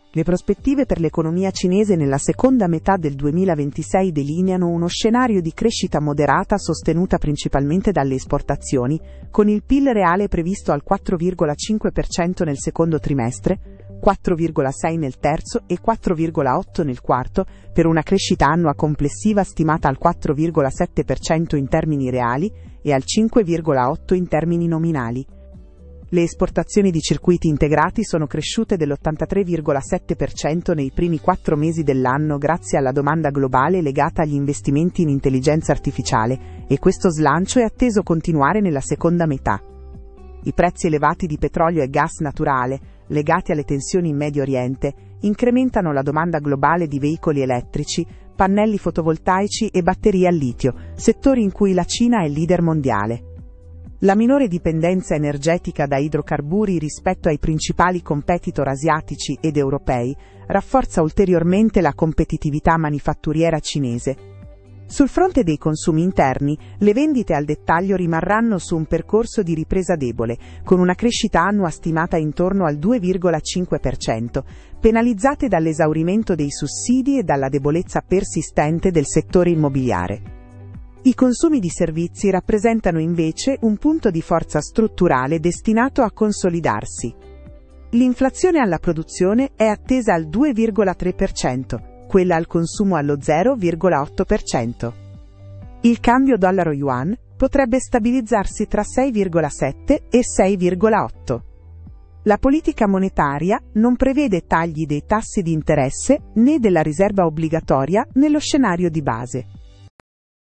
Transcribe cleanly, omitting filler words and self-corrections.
Le prospettive per l'economia cinese nella seconda metà del 2026 delineano uno scenario di crescita moderata sostenuta principalmente dalle esportazioni, con il PIL reale previsto al 4,5% nel secondo trimestre, 4,6% nel terzo e 4,8% nel quarto, per una crescita annua complessiva stimata al 4,7% in termini reali e al 5,8% in termini nominali. Le esportazioni di circuiti integrati sono cresciute dell'83,7% nei primi 4 mesi dell'anno grazie alla domanda globale legata agli investimenti in intelligenza artificiale, e questo slancio è atteso continuare nella seconda metà. I prezzi elevati di petrolio e gas naturale, legati alle tensioni in Medio Oriente, incrementano la domanda globale di veicoli elettrici, pannelli fotovoltaici e batterie al litio, settori in cui la Cina è leader mondiale. La minore dipendenza energetica da idrocarburi rispetto ai principali competitor asiatici ed europei rafforza ulteriormente la competitività manifatturiera cinese. Sul fronte dei consumi interni, le vendite al dettaglio rimarranno su un percorso di ripresa debole, con una crescita annua stimata intorno al 2,5%, penalizzate dall'esaurimento dei sussidi e dalla debolezza persistente del settore immobiliare. I consumi di servizi rappresentano invece un punto di forza strutturale destinato a consolidarsi. L'inflazione alla produzione è attesa al 2,3%, quella al consumo allo 0,8%. Il cambio dollaro-yuan potrebbe stabilizzarsi tra 6,7 e 6,8. La politica monetaria non prevede tagli dei tassi di interesse né della riserva obbligatoria nello scenario di base.